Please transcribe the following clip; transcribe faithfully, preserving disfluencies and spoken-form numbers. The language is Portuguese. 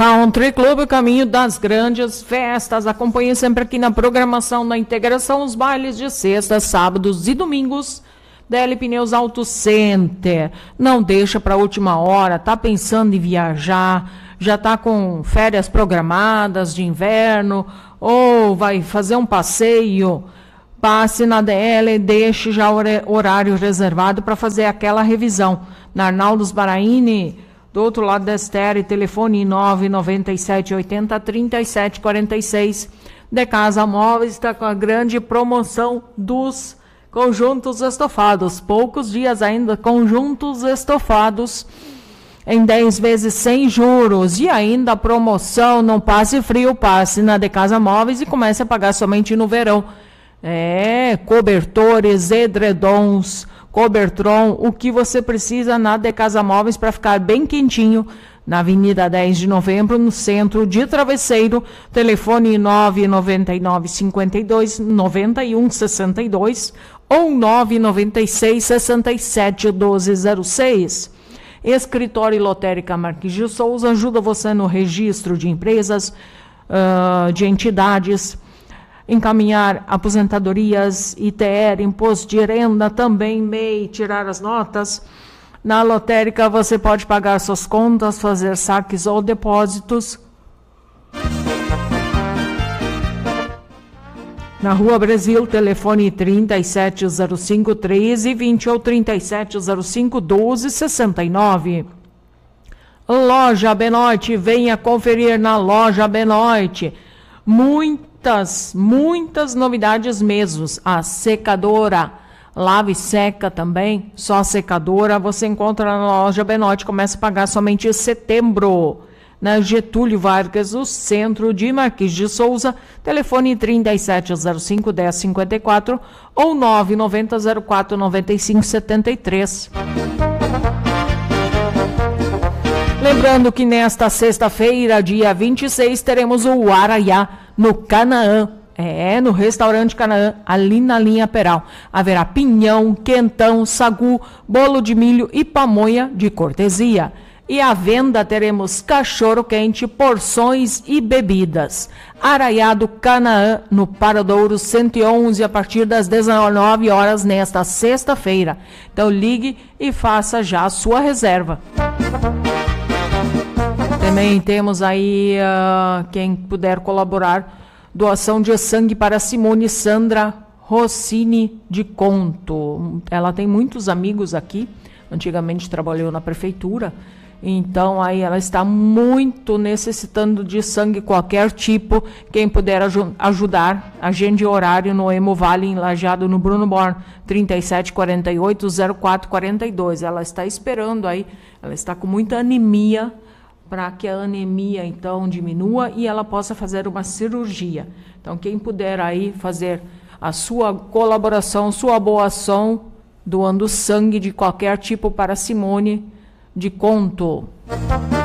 Country Club, caminho das grandes festas. Acompanhe sempre aqui na programação da Integração os bailes de sextas, sábados e domingos. D L Pneus Auto Center. Não deixa para a última hora. Tá pensando em viajar? Já tá com férias programadas de inverno? Ou vai fazer um passeio? Passe na D L e deixe já o horário reservado para fazer aquela revisão. Na Arnaldo Sbaraini, do outro lado da Estéreo, telefone nove nove sete oito zero, três sete quatro seis. De Casa Móveis está com a grande promoção dos conjuntos estofados. Poucos dias ainda, conjuntos estofados em dez vezes sem juros. E ainda a promoção, não passe frio, passe na De Casa Móveis e comece a pagar somente no verão. É, cobertores, edredons, Cobertron, o que você precisa na De Casa Móveis para ficar bem quentinho, na Avenida dez de Novembro, no centro de Travesseiro, telefone nove nove nove cinco dois nove um seis dois ou nove nove seis seis sete um dois zero seis. Escritório Lotérica Marques de Souza ajuda você no registro de empresas, uh, de entidades, encaminhar aposentadorias, I T R, imposto de renda, também M E I, tirar as notas. Na lotérica você pode pagar suas contas, fazer saques ou depósitos. Na Rua Brasil, telefone trinta e sete zero cinco, treze vinte ou trinta e sete zero cinco, doze sessenta e nove. Loja Benoit, venha conferir na Loja Benoit. Muitas, muitas novidades mesmo. A secadora, lava e seca também, só a secadora, você encontra na Loja Benoit, começa a pagar somente em setembro. Na Getúlio Vargas, o centro de Marques de Souza, telefone trinta e sete zero cinco, dez cinquenta e quatro ou nove nove zero zero quatro nove cinco sete três. Lembrando que nesta sexta-feira, dia vinte e seis, teremos o Araiá no Canaã. É, no restaurante Canaã, ali na linha Peral. Haverá pinhão, quentão, sagu, bolo de milho e pamonha de cortesia. E à venda teremos cachorro-quente, porções e bebidas. Araiá do Canaã, no Paradouro cento e onze, a partir das dezenove horas nesta sexta-feira. Então ligue e faça já a sua reserva. Também temos aí, uh, quem puder colaborar, doação de sangue para Simone Sandra Rossini de Conto. Ela tem muitos amigos aqui, antigamente trabalhou na prefeitura, então aí ela está muito necessitando de sangue, qualquer tipo. Quem puder aj- ajudar, agende horário no Emo Vale, em Lajeado, no Bruno Born, trinta e sete quarenta e oito, zero quatro quarenta e dois. Ela está esperando aí, ela está com muita anemia, para que a anemia, então, diminua e ela possa fazer uma cirurgia. Então, quem puder aí fazer a sua colaboração, sua boa ação, doando sangue de qualquer tipo para Simone de Conto.